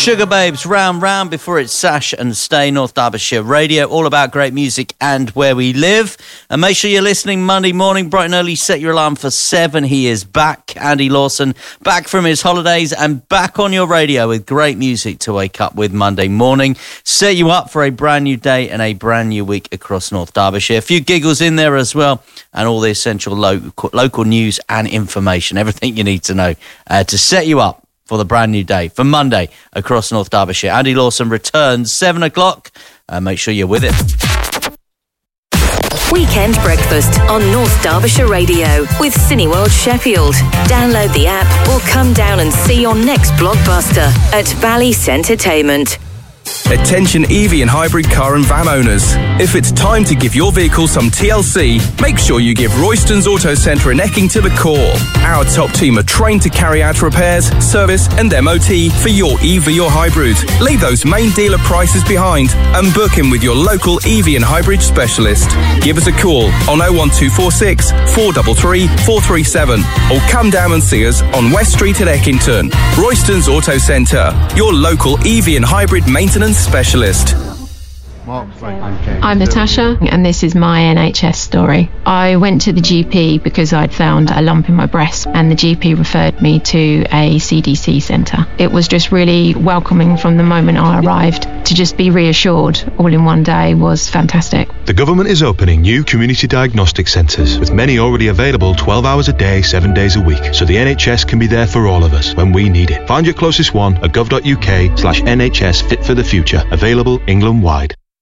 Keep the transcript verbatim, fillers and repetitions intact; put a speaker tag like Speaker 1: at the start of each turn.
Speaker 1: Sugar Babes, Round Round. Before it's Sash and Stay, North Derbyshire Radio, all about great music and where we live. And make sure you're listening Monday morning, bright and early. Set your alarm for seven. He is back, Andy Lawson, back from his holidays and back on your radio with great music to wake up with Monday morning. Set you up for a brand new day and a brand new week across North Derbyshire. A few giggles in there as well, and all the essential local, local news and information. Everything you need to know uh, to set you up for the brand new day, for Monday across North Derbyshire. Andy Lawson returns seven o'clock. Uh, make sure you're with it.
Speaker 2: Weekend Breakfast on North Derbyshire Radio with Cineworld Sheffield. Download the app or come down and see your next blockbuster at Bally's Entertainment.
Speaker 3: Attention E V and hybrid car and van owners. If it's time to give your vehicle some T L C, make sure you give Royston's Auto Centre in Eckington a call. Our top team are trained to carry out repairs, service and M O T for your E V or hybrid. Leave those main dealer prices behind and book in with your local E V and hybrid specialist. Give us a call on oh one two four six, four three three, four three seven or come down and see us on West Street at Eckington. Royston's Auto Centre, your local E V and hybrid maintenance specialist.
Speaker 4: I'm Natasha and this is my N H S story. I went to the G P because I'd found a lump in my breast and the G P referred me to a C D C centre. It was just really welcoming from the moment I arrived. To just be reassured all in one day was fantastic.
Speaker 5: The government is opening new community diagnostic centres, with many already available twelve hours a day, seven days a week, so the N H S can be there for all of us when we need it. Find your closest one at gov.uk slash NHS Fit for the Future, available England-wide.